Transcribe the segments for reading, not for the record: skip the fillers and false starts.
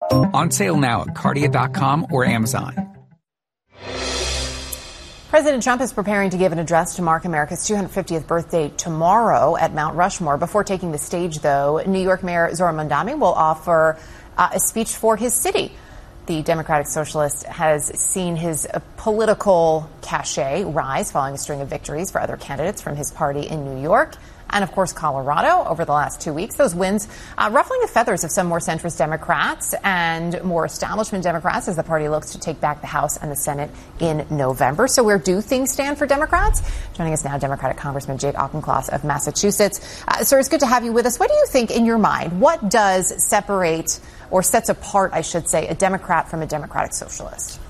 On sale now at Cardia.com or Amazon. President Trump is preparing to give an address to mark America's 250th birthday tomorrow at Mount Rushmore. Before taking the stage, though, New York Mayor Zohran Mamdani will offer a speech for his city. The Democratic Socialist has seen his political cachet rise following a string of victories for other candidates from his party in New York and, of course, Colorado over the last 2 weeks. Those wins ruffling the feathers of some more centrist Democrats and more establishment Democrats as the party looks to take back the House and the Senate in November. So where do things stand for Democrats? Joining us now, Democratic Congressman Jake Auchincloss of Massachusetts. Sir, it's good to have you with us. What do you think, in your mind, what does separate or sets apart, I should say, a Democrat from a Democratic Socialist?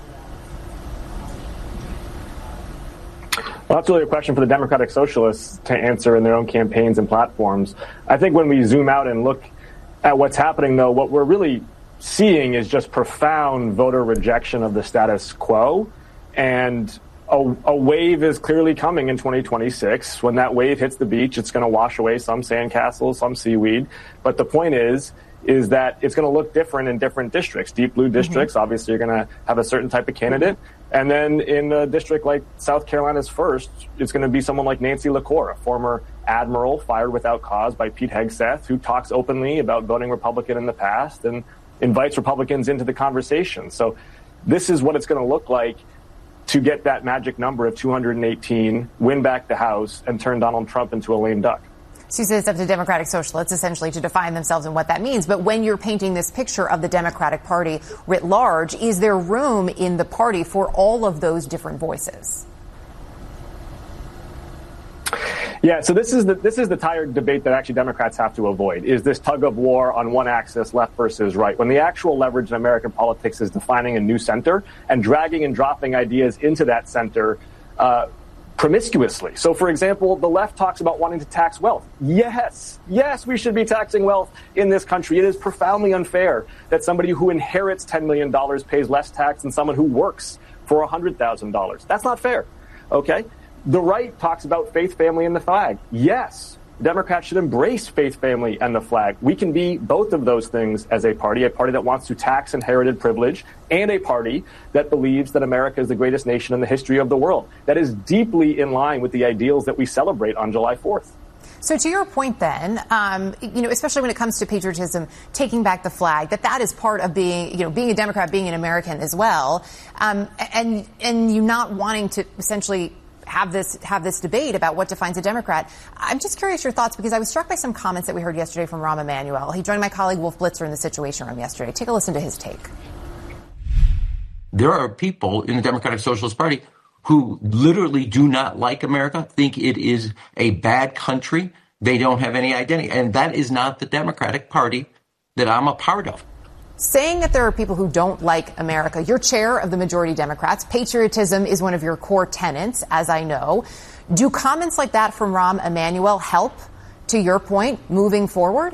Well, that's really a question for the Democratic Socialists to answer in their own campaigns and platforms. I think when we zoom out and look at what's happening, though, what we're really seeing is just profound voter rejection of the status quo. And a wave is clearly coming in 2026. When that wave hits the beach, it's going to wash away some sandcastles, some seaweed. But the point is that it's going to look different in different districts. Deep blue districts, obviously, you're going to have a certain type of candidate. And then in a district like South Carolina's 1st, it's going to be someone like Nancy LaCour, a former admiral fired without cause by Pete Hegseth, who talks openly about voting Republican in the past and invites Republicans into the conversation. So this is what it's going to look like to get that magic number of 218, win back the House, and turn Donald Trump into a lame duck. She says it's up to Democratic Socialists essentially to define themselves and what that means. But when you're painting this picture of the Democratic Party writ large, is there room in the party for all of those different voices? Yeah, so this is the tired debate that actually Democrats have to avoid, is this tug of war on one axis, left versus right, when the actual leverage in American politics is defining a new center and dragging and dropping ideas into that center promiscuously. So, for example, the left talks about wanting to tax wealth. Yes, we should be taxing wealth in this country. It is profoundly unfair that somebody who inherits $10 million pays less tax than someone who works for $100,000. That's not fair, okay? The right talks about faith, family, and the flag. Yes, Democrats should embrace faith, family, and the flag. We can be both of those things as a party that wants to tax inherited privilege, and a party that believes that America is the greatest nation in the history of the world. That is deeply in line with the ideals that we celebrate on July 4th. So to your point then, especially when it comes to patriotism, taking back the flag, that is part of being a Democrat, being an American as well, and you not wanting to essentially have this debate about what defines a Democrat. I'm just curious your thoughts, because I was struck by some comments that we heard yesterday from Rahm Emanuel. He joined my colleague Wolf Blitzer in the Situation Room yesterday. Take a listen to his take. There are people in the Democratic Socialist Party who literally do not like America, think it is a bad country. They don't have any identity. And that is not the Democratic Party that I'm a part of. Saying that there are people who don't like America, you're chair of the majority Democrats. Patriotism is one of your core tenets, as I know. Do comments like that from Rahm Emanuel help, to your point, moving forward?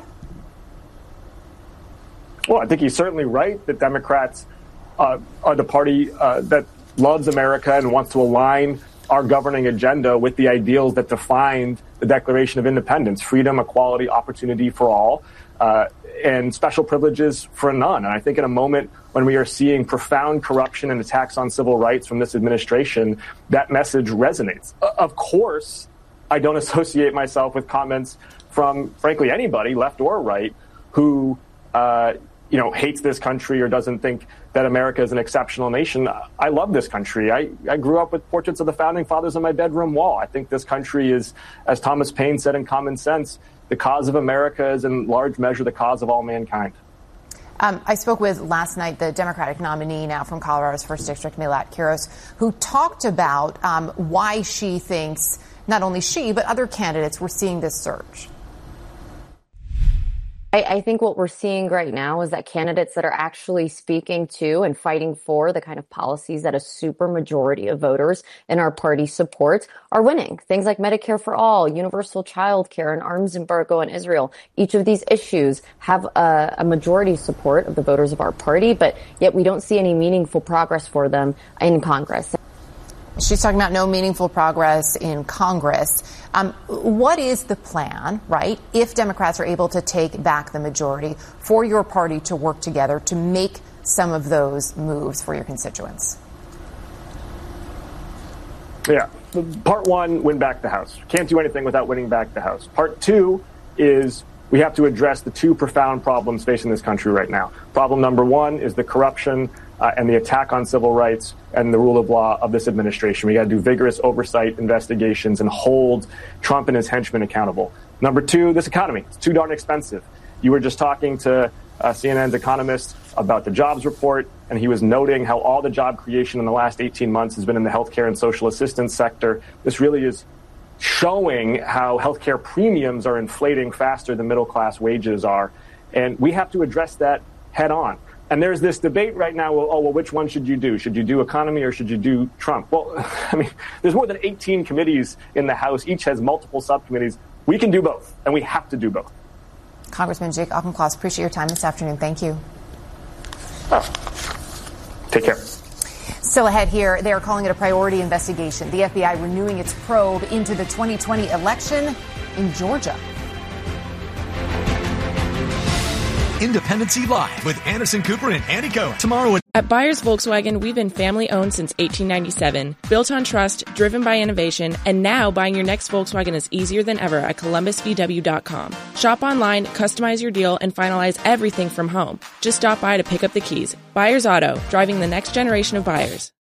Well, I think he's certainly right that Democrats are the party that loves America and wants to align our governing agenda with the ideals that defined the Declaration of Independence: freedom, equality, opportunity for all, and special privileges for none. And I think in a moment when we are seeing profound corruption and attacks on civil rights from this administration, that message resonates. Of course, I don't associate myself with comments from, frankly, anybody, left or right, who hates this country or doesn't think that America is an exceptional nation. I love this country. I grew up with portraits of the founding fathers on my bedroom wall. I think this country is, as Thomas Paine said in Common Sense, the cause of America is in large measure the cause of all mankind. I spoke with last night the Democratic nominee now from Colorado's 1st District, Milat Quiros, who talked about why she thinks not only she, but other candidates were seeing this surge. I think what we're seeing right now is that candidates that are actually speaking to and fighting for the kind of policies that a super majority of voters in our party support are winning. Things like Medicare for all, universal child care, and arms embargo in Israel. Each of these issues have a majority support of the voters of our party, but yet we don't see any meaningful progress for them in Congress. She's talking about no meaningful progress in Congress. What is the plan, right, if Democrats are able to take back the majority, for your party to work together to make some of those moves for your constituents? Yeah. Part one, win back the House. Can't do anything without winning back the House. Part two is we have to address the two profound problems facing this country right now. Problem number one is the corruption and the attack on civil rights and the rule of law of this administration. We got to do vigorous oversight investigations and hold Trump and his henchmen accountable. Number two, this economy. It's too darn expensive. You were just talking to CNN's economist about the jobs report, and he was noting how all the job creation in the last 18 months has been in the healthcare and social assistance sector. This really is showing how healthcare premiums are inflating faster than middle class wages are. And we have to address that head on. And there's this debate right now, well, which one should you do? Should you do economy or should you do Trump? Well, I mean, there's more than 18 committees in the House. Each has multiple subcommittees. We can do both, and we have to do both. Congressman Jake Auchincloss, appreciate your time this afternoon. Thank you. Take care. Still ahead here, they are calling it a priority investigation. The FBI renewing its probe into the 2020 election in Georgia. Independency Live with Anderson Cooper and Andy Cohen tomorrow. At Byers Volkswagen, we've been family-owned since 1897, built on trust, driven by innovation, and now buying your next Volkswagen is easier than ever at ColumbusVW.com. Shop online, customize your deal, and finalize everything from home. Just stop by to pick up the keys. Byers Auto, driving the next generation of buyers.